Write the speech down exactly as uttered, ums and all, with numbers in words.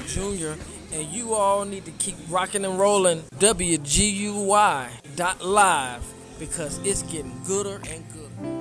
Junior, and you all need to keep rocking and rolling W G U Y dot live because it's getting gooder and gooder.